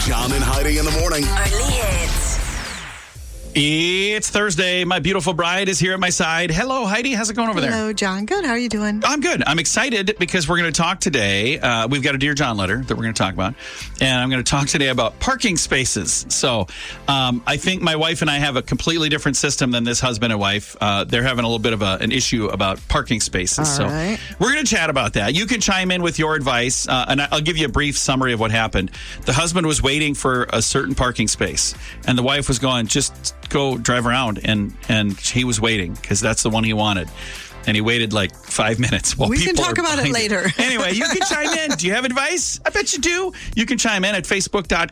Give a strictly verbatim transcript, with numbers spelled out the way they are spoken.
John and Heidi in the morning. Only hits. It's Thursday. My beautiful bride is here at my side. Hello, Heidi. How's it going over there? Hello, John. Good. How are you doing? I'm good. I'm excited because we're going to talk today. Uh, we've got a Dear John letter that we're going to talk about. And I'm going to talk today about parking spaces. So um, I think my wife and I have a completely different system than this husband and wife. Uh, they're having a little bit of a, an issue about parking spaces. All so right. we're going to chat about that. You can chime in with your advice. Uh, and I'll give you a brief summary of what happened. The husband was waiting for a certain parking space. And the wife was going, just go drive around. And and he was waiting because that's the one he wanted. And he waited like five minutes while We people can talk are about it behind later. Anyway, you can chime in. Do you have advice? I bet you do. You can chime in at facebook.com